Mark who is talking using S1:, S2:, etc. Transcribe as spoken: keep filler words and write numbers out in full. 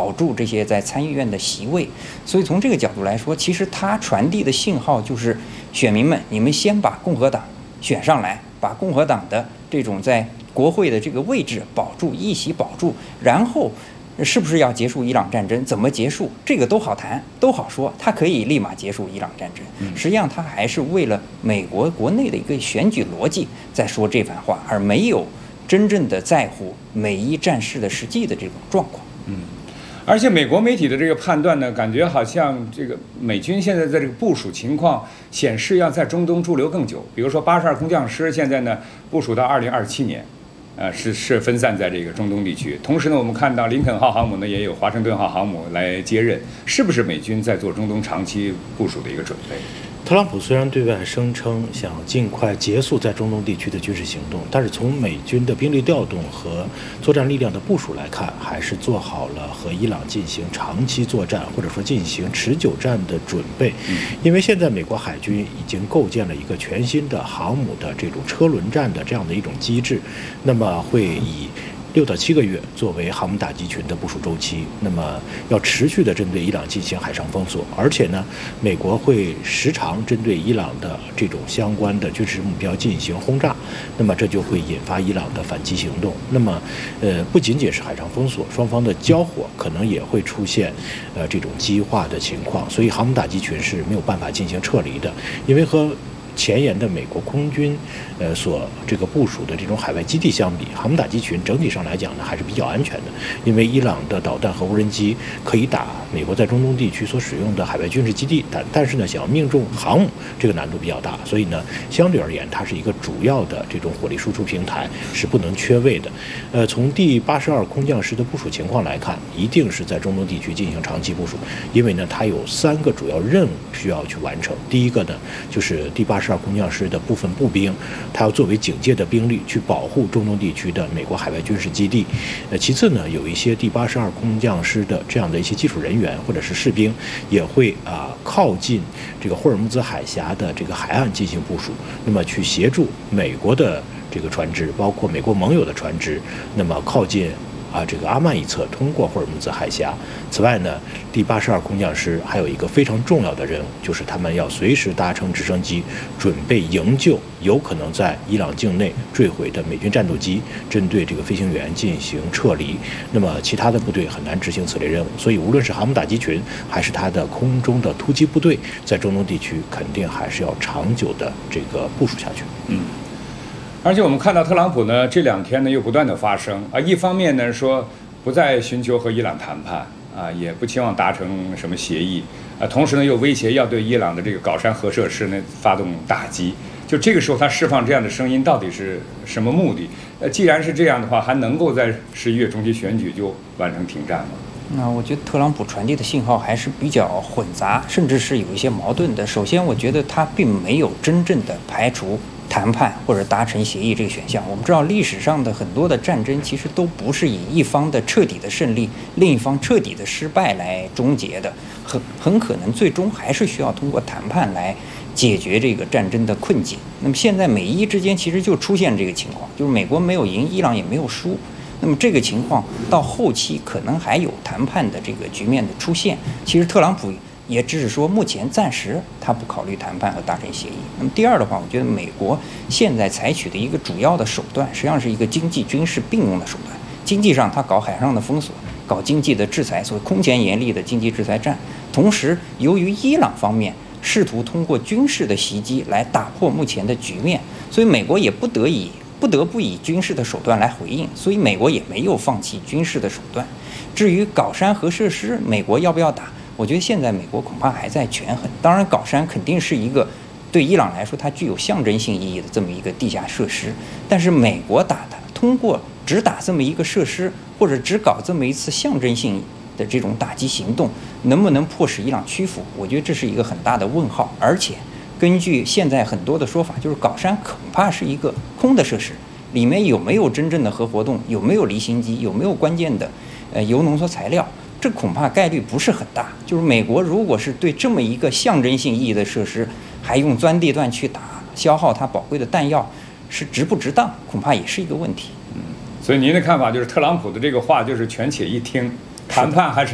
S1: 保住这些在参议院的席位。所以从这个角度来说，其实他传递的信号就是，选民们，你们先把共和党选上来，把共和党的这种在国会的这个位置保住，议席保住，然后是不是要结束伊朗战争？怎么结束？这个都好谈，都好说。他可以立马结束伊朗战争。实际上，他还是为了美国国内的一个选举逻辑在说这番话，而没有真正的在乎美伊战事的实际的这种状况。
S2: 嗯，而且美国媒体的这个判断呢，感觉好像这个美军现在在这个部署情况显示要在中东驻留更久。比如说，八十二空降师现在呢部署到二零二七年。呃，是是分散在这个中东地区。同时呢，我们看到林肯号航母呢也有华盛顿号航母来接任，是不是美军在做中东长期部署的一个准备？
S3: 特朗普虽然对外声称想尽快结束在中东地区的军事行动，但是从美军的兵力调动和作战力量的部署来看，还是做好了和伊朗进行长期作战或者说进行持久战的准备。因为现在美国海军已经构建了一个全新的航母的这种车轮战的这样的一种机制，那么会以六到七个月作为航母打击群的部署周期，那么要持续的针对伊朗进行海上封锁，而且呢，美国会时常针对伊朗的这种相关的军事目标进行轰炸，那么这就会引发伊朗的反击行动。那么，呃，不仅仅是海上封锁，双方的交火可能也会出现呃这种激化的情况，所以航母打击群是没有办法进行撤离的，因为和前沿的美国空军，呃，所这个部署的这种海外基地相比，航母打击群整体上来讲呢还是比较安全的，因为伊朗的导弹和无人机可以打美国在中东地区所使用的海外军事基地，但但是呢，想要命中航母这个难度比较大，所以呢，相对而言，它是一个主要的这种火力输出平台，是不能缺位的。呃，从第八十二空降师的部署情况来看，一定是在中东地区进行长期部署，因为呢，它有三个主要任务需要去完成。第一个呢，就是第八十二空降师的部分步兵，它要作为警戒的兵力去保护中东地区的美国海外军事基地。呃，其次呢，有一些第八十二空降师的这样的一些技术人员或者是士兵，也会啊、呃、靠近这个霍尔木兹海峡的这个海岸进行部署，那么去协助美国的这个船只，包括美国盟友的船只，那么靠近啊，这个阿曼一侧通过霍尔木兹海峡。此外呢，第八十二空降师还有一个非常重要的任务，就是他们要随时搭乘直升机，准备营救有可能在伊朗境内坠毁的美军战斗机，针对这个飞行员进行撤离。那么其他的部队很难执行此类任务，所以无论是航母打击群，还是它的空中的突击部队，在中东地区肯定还是要长久的这个部署下去。
S2: 嗯。而且我们看到特朗普呢，这两天呢又不断的发声啊，一方面呢说不再寻求和伊朗谈判啊，也不期望达成什么协议啊，同时呢又威胁要对伊朗的这个搞山核设施呢发动打击。就这个时候他释放这样的声音到底是什么目的？呃，既然是这样的话，还能够在十一月中期选举就完成停战吗？
S1: 那我觉得特朗普传递的信号还是比较混杂，甚至是有一些矛盾的。首先，我觉得他并没有真正的排除谈判或者达成协议这个选项。我们知道历史上的很多的战争其实都不是以一方的彻底的胜利，另一方彻底的失败来终结的，很很可能最终还是需要通过谈判来解决这个战争的困境。那么现在美伊之间其实就出现这个情况，就是美国没有赢，伊朗也没有输。那么这个情况到后期可能还有谈判的这个局面的出现。其实特朗普也只是说目前暂时他不考虑谈判和达成协议。那么第二的话，我觉得美国现在采取的一个主要的手段，实际上是一个经济军事并用的手段。经济上，它搞海上的封锁，搞经济的制裁，所谓空前严厉的经济制裁战。同时，由于伊朗方面试图通过军事的袭击来打破目前的局面，所以美国也不得已不得不以军事的手段来回应。所以美国也没有放弃军事的手段。至于搞山核设施，美国要不要打？我觉得现在美国恐怕还在权衡。当然，搞山肯定是一个对伊朗来说它具有象征性意义的这么一个地下设施，但是美国打它，通过只打这么一个设施，或者只搞这么一次象征性的这种打击行动，能不能迫使伊朗屈服？我觉得这是一个很大的问号。而且，根据现在很多的说法，就是搞山恐怕是一个空的设施，里面有没有真正的核活动，有没有离心机，有没有关键的呃铀浓缩材料？这恐怕概率不是很大。就是美国如果是对这么一个象征性意义的设施，还用钻地段去打，消耗它宝贵的弹药，是值不值当，恐怕也是一个问题。
S2: 嗯，所以您的看法就是特朗普的这个话就是权且一听，谈判还是